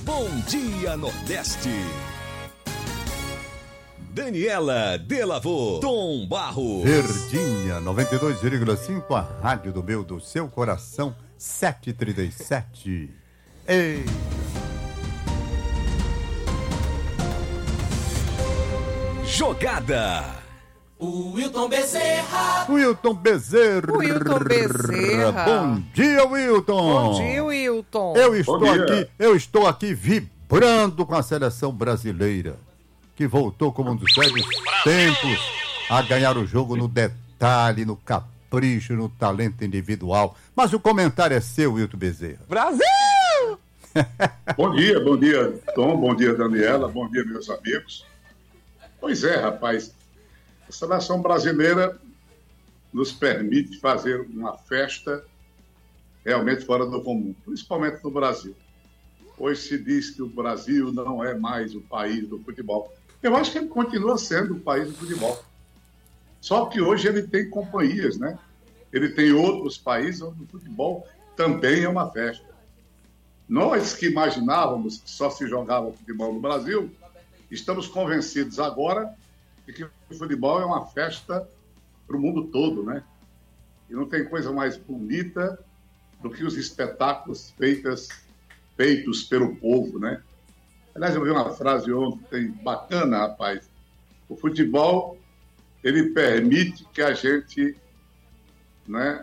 Bom Dia Nordeste. Daniela Delavô, Tom Barros. Verdinha, 92,5, a rádio do meu, do seu coração, 7h37. Ei! Jogada. Wilton Bezerra. Wilton Bezerra. Bom dia, Wilton. Bom dia, Wilton. Eu estou aqui vibrando com a seleção brasileira, que voltou como um dos velhos tempos a ganhar o jogo no detalhe, no capricho, no talento individual. Mas o comentário é seu, Wilton Bezerra. Brasil! Bom dia, Tom, bom dia, Daniela, bom dia, meus amigos. Pois é, rapaz, a seleção brasileira nos permite fazer uma festa realmente fora do comum, principalmente no Brasil. Hoje se diz que o Brasil não é mais o país do futebol. Eu acho que ele continua sendo o país do futebol. Só que hoje ele tem companhias, né? Ele tem outros países onde o futebol também é uma festa. Nós que imaginávamos que só se jogava futebol no Brasil, estamos convencidos agora de que o futebol é uma festa para o mundo todo, né? E não tem coisa mais bonita do que os espetáculos feitos pelo povo, né? Aliás, eu vi uma frase ontem bacana, rapaz. O futebol, ele permite que a gente, né,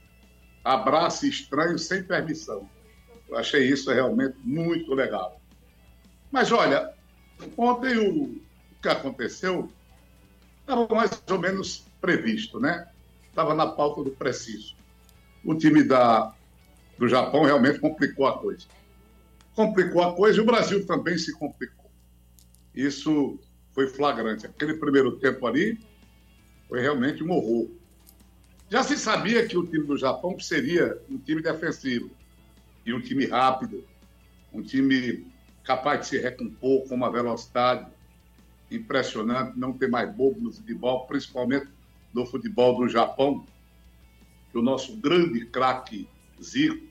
abrace estranhos sem permissão. Eu achei isso realmente muito legal. Mas, olha, ontem o que aconteceu estava mais ou menos previsto, né? Estava na pauta do preciso. O time do Japão realmente complicou a coisa. Complicou a coisa e o Brasil também se complicou. Isso foi flagrante. Aquele primeiro tempo ali foi realmente um horror. Já se sabia que o time do Japão seria um time defensivo e um time rápido, um time capaz de se recompor com uma velocidade impressionante, não ter mais bobo no futebol, principalmente no futebol do Japão, que o nosso grande craque Zico